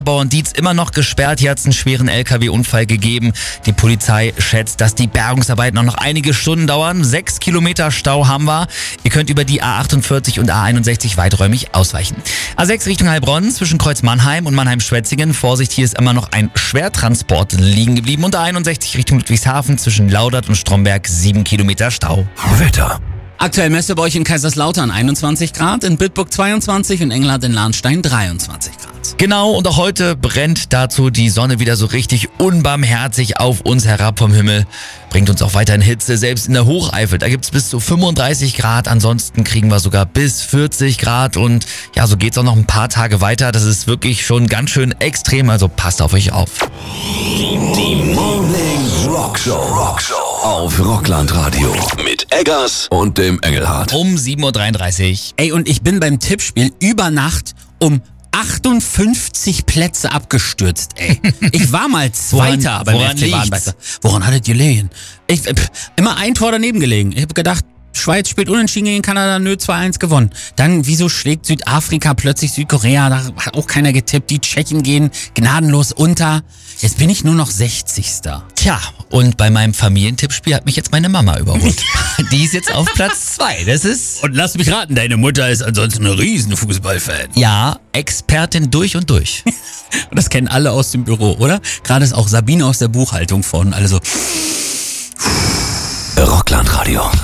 Bauerndietz immer noch gesperrt. Hier hat es einen schweren LKW-Unfall gegeben. Die Polizei schätzt, dass die Bergungsarbeiten noch einige Stunden dauern. 6 Kilometer Stau haben wir. Ihr könnt über die A48 und A61 weiträumig ausweichen. A6 Richtung Heilbronn zwischen Kreuz Mannheim und Mannheim-Schwetzingen. Vorsicht, hier ist immer noch ein Schwertransport liegen geblieben. Und A61 Richtung Ludwigshafen zwischen Laudert und Stromberg 7 Kilometer Stau. Wetter. Aktuell messt ihr bei euch in Kaiserslautern 21 Grad, in Bitburg 22 und Engelhardt in Lahnstein 23 Grad. Genau, und auch heute brennt dazu die Sonne wieder so richtig unbarmherzig auf uns herab vom Himmel. Bringt uns auch weiterhin Hitze, selbst in der Hocheifel. Da gibt's bis zu 35 Grad, ansonsten kriegen wir sogar bis 40 Grad. Und ja, so geht's auch noch ein paar Tage weiter. Das ist wirklich schon ganz schön extrem, also passt auf euch auf. Die Morning Rockshow auf Rockland-Radio mit Eggers und dem Engelhardt. Um 7.33 Uhr. Ey, und ich bin beim Tippspiel über Nacht um 58 Plätze abgestürzt, ey. Ich war mal Zweiter beim FC Baden-Baden. Woran hattet ihr gelegen? Immer ein Tor daneben gelegen. Ich habe gedacht, Schweiz spielt unentschieden gegen Kanada, 2-1 gewonnen. Dann, wieso schlägt Südafrika plötzlich Südkorea? Da hat auch keiner getippt. Die Tschechen gehen gnadenlos unter. Jetzt bin ich nur noch 60. Tja, und bei meinem Familientippspiel hat mich jetzt meine Mama überholt. Die ist jetzt auf Platz 2. Das ist... Und lass mich raten, deine Mutter ist ansonsten ein riesen Fußballfan. Ja, Expertin durch und durch. Und das kennen alle aus dem Büro, oder? Gerade ist auch Sabine aus der Buchhaltung vorne. Alle so... Rockland-Radio.